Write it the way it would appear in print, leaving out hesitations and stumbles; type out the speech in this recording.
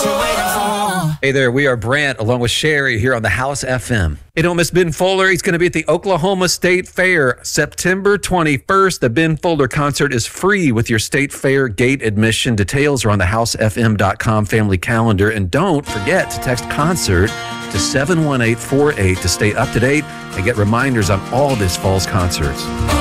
Hey there, we are Brant along with Sherry here on the House FM. Hey, don't miss Ben Folder. He's going to be at the Oklahoma State Fair September 21st. The Ben Folder concert is free with your State Fair gate admission. Details are on the housefm.com family calendar. And don't forget to text concert to 71848 to stay up to date and get reminders on all this fall's concerts.